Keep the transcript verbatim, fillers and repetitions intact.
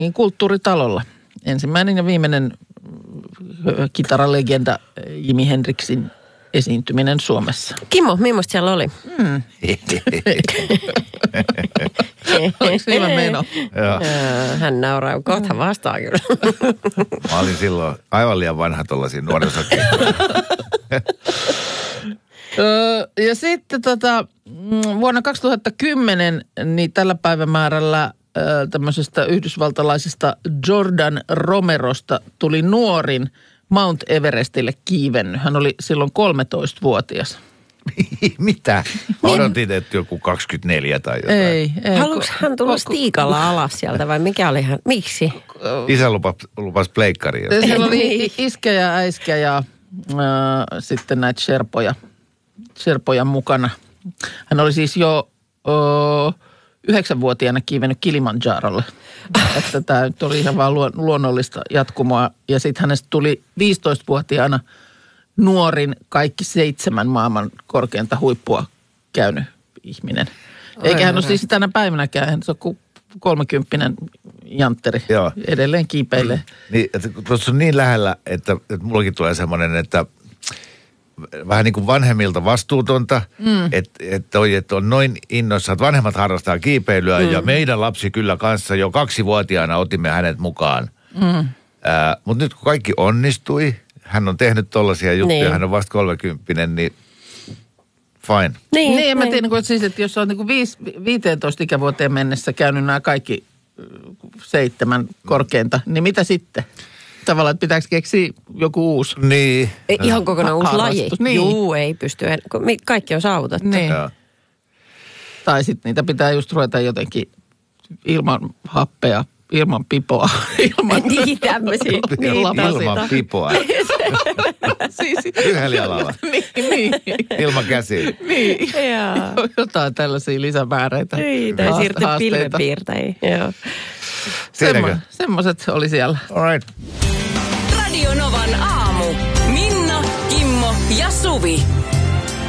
Niin kulttuuritalolla. Ensimmäinen ja viimeinen kitaralegenda Jimi Hendrixin esiintyminen Suomessa. Kimmo, millaista siellä oli? Mm. Oliko hyvä meno? Hän nauraa. Kohta vastaa kyllä. Mä olin silloin aivan liian vanha tuollaisiin nuorisokeikkoihin. Ja sitten tota, vuonna kaksituhattakymmenen niin tällä päivämäärällä tämmöisestä yhdysvaltalaisesta Jordan Romerosta tuli nuorin Mount Everestille kiivennyt. Hän oli silloin kolmetoistavuotias. Mitä? Mä odotin, että joku kaksikymmentäneljä tai jotain. Ei, ei. Haluuks hän tulla stiikalla alas sieltä vai mikä oli hän? Miksi? Isä lupas, lupas pleikkaria. Siellä oli iskä ja äiskä ja äh, sitten näitä sherpoja, sherpoja mukana. Hän oli siis jo äh, yhdeksänvuotiaana kiivennyt Kilimanjarolle. Että tämä nyt oli ihan vaan luonnollista jatkumoa. Ja sitten hänestä tuli viisitoistavuotiaana nuorin kaikki seitsemän maailman korkeinta huippua käynyt ihminen. Eikä hän ole siis tänä päivänäkään, hän on kolmekymppinen jantteri. Joo. Edelleen kiipeilee. Niin, tuossa on niin lähellä, että, että mullakin tulee semmoinen, että vähän niin kuin vanhemmilta vastuutonta, mm. että, että, toi, että on noin innoissa, että vanhemmat harrastaa kiipeilyä mm. ja meidän lapsi kyllä kanssa jo kaksivuotiaana otimme hänet mukaan. Mm. Äh, mutta nyt kun kaikki onnistui, hän on tehnyt tollaisia juttuja, niin. Hän on vasta kolmekymppinen, niin fine. Niin, niin en mä tiedä, että, siis, että jos on niin viisi, viisitoista ikävuoteen mennessä käynyt nämä kaikki seitsemän korkeinta, niin mitä sitten? Tavallaan, että pitääkö keksiä joku uusi? Niin. Ei, ihan kokonaan uusi laji. Niin. Juu, ei pysty. Kaikki on saavutettu. Niin. Ja. Tai sitten niitä pitää just ruveta jotenkin ilman happea, ilman pipoa. Ilman niin, tämmöisiä. Niin, ilman pipoa. siis, Yhdellä jalalla. niin, niin. Ilman käsiä. Niin. Jotain tällaisia lisämääreitä. Niin, tai siirtyy pilvenpiirtäjiin. Joo. Semmo, semmoiset oli siellä. All right. Radio Novan aamu. Minna, Kimmo ja Suvi.